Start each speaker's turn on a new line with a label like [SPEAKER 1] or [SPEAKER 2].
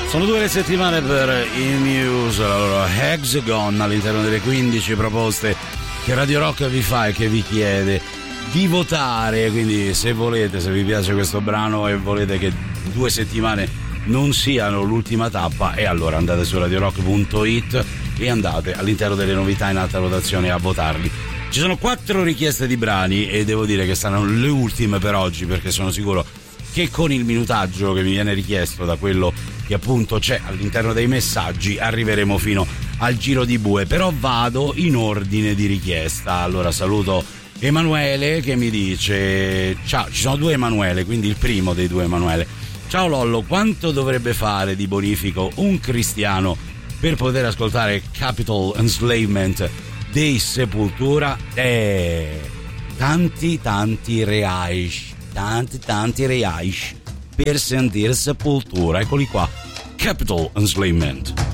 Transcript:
[SPEAKER 1] Sono 2 le settimane per i Muse, la loro Hexagon all'interno delle 15 proposte che Radio Rock vi fa e che vi chiede di votare. Quindi se volete, se vi piace questo brano e volete che 2 settimane non siano l'ultima tappa, e allora andate su radiorock.it e andate all'interno delle novità in alta rotazione a votarli. Ci sono 4 richieste di brani e devo dire che saranno le ultime per oggi, perché sono sicuro che con il minutaggio che mi viene richiesto da quello che appunto c'è all'interno dei messaggi arriveremo fino al giro di bue. Però vado in ordine di richiesta. Allora saluto Emanuele che mi dice: ciao, ci sono 2 Emanuele, quindi il primo dei 2 Emanuele. Ciao Lollo, quanto dovrebbe fare di bonifico un cristiano per poter ascoltare Capital Enslavement dei Sepultura? Tanti reais, tanti reais per sentire Sepultura. Eccoli qua, Capital Enslavement.